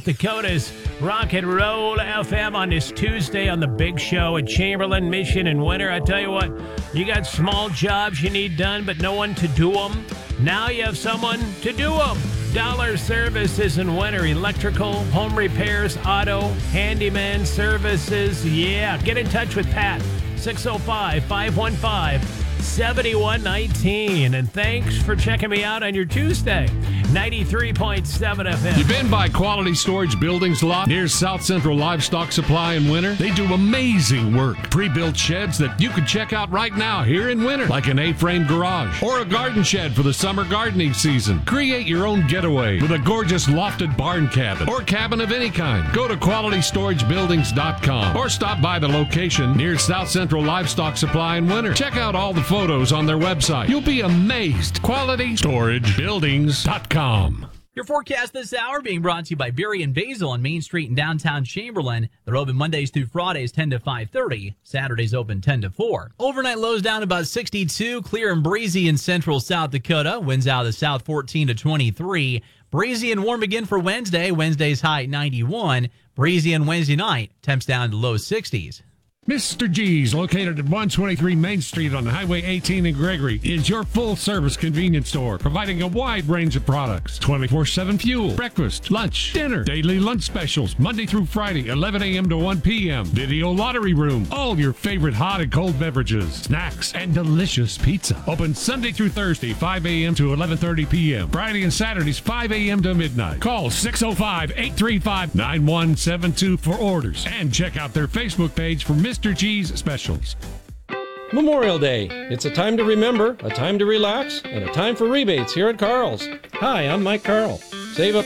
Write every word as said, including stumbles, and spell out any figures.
Dakota's Rock and Roll F M on this Tuesday on the big show at Chamberlain, Mission, and Winter. I tell you what, you got small jobs you need done, but no one to do them. Now you have someone to do them. Dollar Services in Winter, electrical, home repairs, auto, handyman services. Yeah, get in touch with Pat, six oh five, five one five, seven one one nine. And thanks for checking me out on your Tuesday. ninety-three point seven F M. You been by Quality Storage Buildings lot near South Central Livestock Supply in Winter? They do amazing work. Pre-built sheds that you can check out right now here in Winter, like an A-frame garage or a garden shed for the summer gardening season. Create your own getaway with a gorgeous lofted barn cabin or cabin of any kind. Go to quality storage buildings dot com or stop by the location near South Central Livestock Supply in Winter. Check out all the photos on their website. You'll be amazed. quality storage buildings dot com. Your forecast this hour being brought to you by Beery and Basil on Main Street in downtown Chamberlain. They're open Mondays through Fridays ten to five thirty. Saturdays open ten to four. Overnight lows down about sixty-two. Clear and breezy in central South Dakota. Winds out of the south fourteen to twenty-three. Breezy and warm again for Wednesday. Wednesday's high ninety-one. Breezy on Wednesday night. Temps down to low sixties. Mister G's, located at one twenty-three Main Street on Highway eighteen in Gregory, is your full-service convenience store, providing a wide range of products. twenty-four seven fuel, breakfast, lunch, dinner, daily lunch specials, Monday through Friday, eleven a.m. to one p.m. Video lottery room, all your favorite hot and cold beverages, snacks, and delicious pizza. Open Sunday through Thursday, five a.m. to eleven thirty p.m. Friday and Saturdays, five a.m. to midnight. Call six oh five, eight three five, nine one seven two for orders, and check out their Facebook page for Mister G's specials. Memorial Day. It's a time to remember, a time to relax, and a time for rebates here at Carl's. Hi, I'm Mike Carl. Save up